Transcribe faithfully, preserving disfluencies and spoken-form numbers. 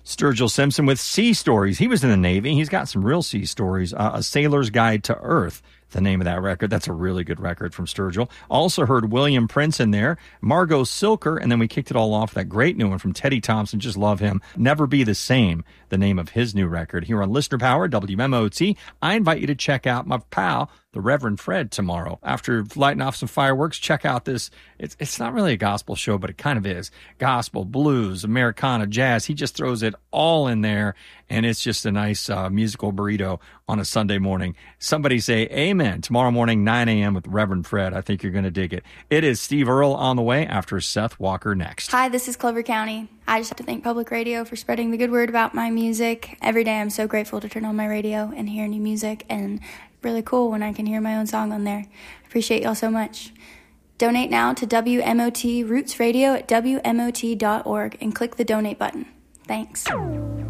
Sturgill Simpson with Sea Stories. He was in the Navy. He's got some real sea stories. Uh, A Sailor's Guide to Earth, the name of that record. That's a really good record from Sturgill. Also heard William Prince in there, Margot Silker, and then we kicked it all off with that great new one from Teddy Thompson. Just love him. Never Be the Same, the name of his new record. Here on Listener Power, W M O T. I invite you to check out my pal, the Reverend Fred, tomorrow. After lighting off some fireworks, check out this. It's it's not really a gospel show, but it kind of is. Gospel, blues, Americana, jazz. He just throws it all in there, and it's just a nice uh, musical burrito on a Sunday morning. Somebody say amen. Tomorrow morning, nine a.m. with Reverend Fred. I think you're going to dig it. It is Steve Earle on the way after Seth Walker next. Hi, this is Clover County. I just have to thank Public Radio for spreading the good word about my music. Every day I'm so grateful to turn on my radio and hear new music, and really cool when I can hear my own song on there. I appreciate y'all so much. Donate now to W M O T Roots Radio at W M O T dot org and click the donate button. Thanks.